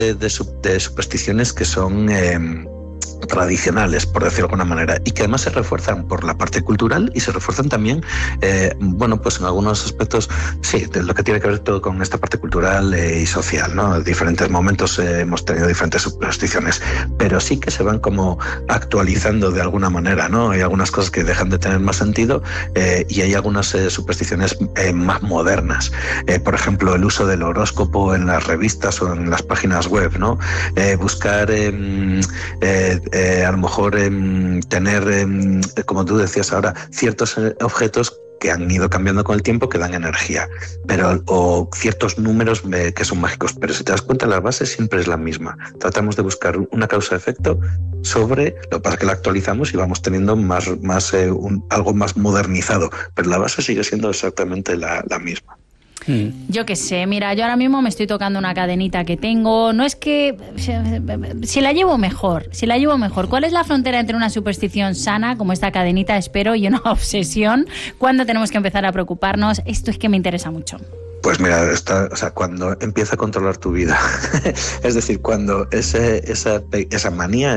de supersticiones que son tradicionales, por decirlo de alguna manera, y que además se refuerzan por la parte cultural y se refuerzan también, pues en algunos aspectos, sí, de lo que tiene que ver todo con esta parte cultural y social, ¿no? En diferentes momentos hemos tenido diferentes supersticiones, pero sí que se van como actualizando de alguna manera, ¿no? Hay algunas cosas que dejan de tener más sentido y hay algunas supersticiones más modernas. Por ejemplo, el uso del horóscopo en las revistas o en las páginas web, ¿no? Buscar a lo mejor tener, como tú decías ahora, ciertos objetos que han ido cambiando con el tiempo que dan energía, o ciertos números que son mágicos, pero si te das cuenta la base siempre es la misma. Tratamos de buscar una causa-efecto sobre, lo que pasa es que la actualizamos y vamos teniendo algo más modernizado, pero la base sigue siendo exactamente la misma. Yo qué sé, mira, yo ahora mismo me estoy tocando una cadenita que tengo, no es que si la llevo mejor, ¿cuál es la frontera entre una superstición sana como esta cadenita, espero, y una obsesión? ¿Cuándo tenemos que empezar a preocuparnos? Esto es que me interesa mucho. Pues mira, cuando empieza a controlar tu vida, es decir, cuando esa manía,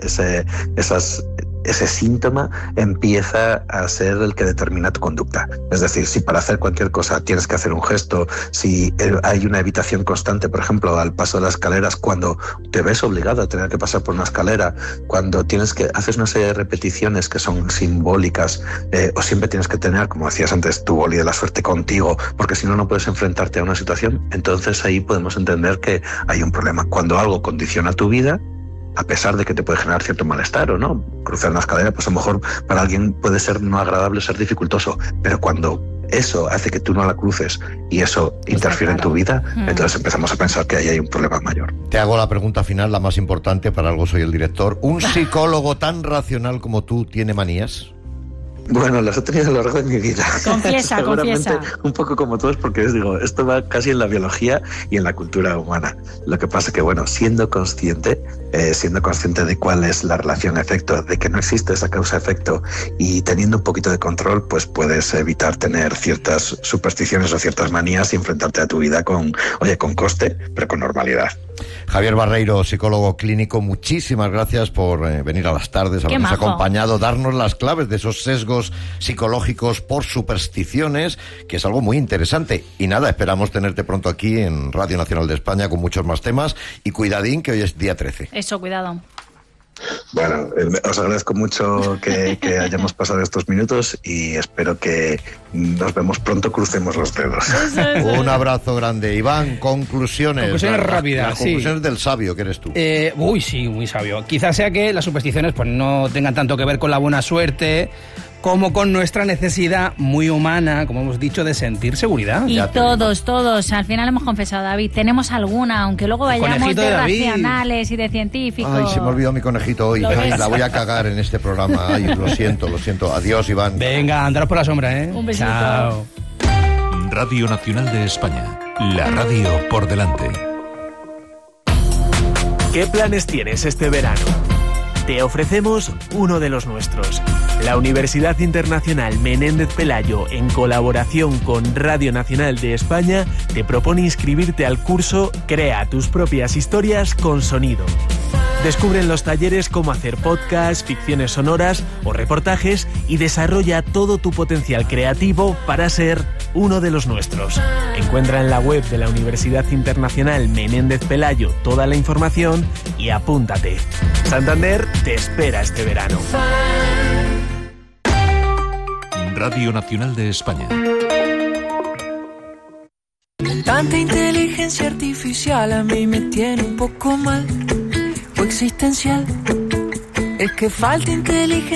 ese síntoma empieza a ser el que determina tu conducta. Es decir, si para hacer cualquier cosa tienes que hacer un gesto, si hay una evitación constante, por ejemplo, al paso de las escaleras, cuando te ves obligado a tener que pasar por una escalera, cuando haces una serie de repeticiones que son simbólicas, o siempre tienes que tener, como decías antes, tu boli de la suerte contigo, porque si no, no puedes enfrentarte a una situación, entonces ahí podemos entender que hay un problema. Cuando algo condiciona tu vida, a pesar de que te puede generar cierto malestar o no, cruzar una escalera, pues a lo mejor para alguien puede ser no agradable, ser dificultoso, pero cuando eso hace que tú no la cruces y eso interfiere en tu vida, entonces empezamos a pensar que ahí hay un problema mayor. Te hago la pregunta final, la más importante, para algo soy el director. ¿Un psicólogo tan racional como tú tiene manías? Bueno, las he tenido a lo largo de mi vida. Confiesa. Un poco como todos, porque esto va casi en la biología y en la cultura humana. Lo que pasa que, siendo consciente de cuál es la relación-efecto, de que no existe esa causa-efecto y teniendo un poquito de control, pues puedes evitar tener ciertas supersticiones o ciertas manías y enfrentarte a tu vida con coste, pero con normalidad. Javier Barreiro, psicólogo clínico, muchísimas gracias por venir a las tardes, habernos acompañado, darnos las claves de esos sesgos psicológicos por supersticiones, que es algo muy interesante. Y nada, esperamos tenerte pronto aquí en Radio Nacional de España con muchos más temas. Y cuidadín, que hoy es día 13. Eso, cuidado. Bueno, os agradezco mucho que hayamos pasado estos minutos y espero que nos vemos pronto, crucemos los dedos. Un abrazo grande. Iván, conclusiones. Conclusiones rápidas, las conclusiones del sabio que eres tú. Sí, muy sabio. Quizás sea que las supersticiones pues no tengan tanto que ver con la buena suerte como con nuestra necesidad muy humana, como hemos dicho, de sentir seguridad. Y todos, al final hemos confesado, David, tenemos alguna, aunque luego vayamos de racionales y de científicos. Ay, se me olvidó mi conejito hoy. La voy a cagar en este programa. Ay, lo siento. Adiós, Iván. Venga, andaros por la sombra, ¿eh? Un besito. Chao. Radio Nacional de España. La radio por delante. ¿Qué planes tienes este verano? Te ofrecemos uno de los nuestros. La Universidad Internacional Menéndez Pelayo, en colaboración con Radio Nacional de España, te propone inscribirte al curso Crea tus propias historias con sonido. Descubre en los talleres cómo hacer podcasts, ficciones sonoras o reportajes y desarrolla todo tu potencial creativo para ser uno de los nuestros. Encuentra en la web de la Universidad Internacional Menéndez Pelayo toda la información y apúntate. Santander te espera este verano. Radio Nacional de España. Tanta inteligencia artificial a mí me tiene un poco mal o existencial. Es que falta inteligencia.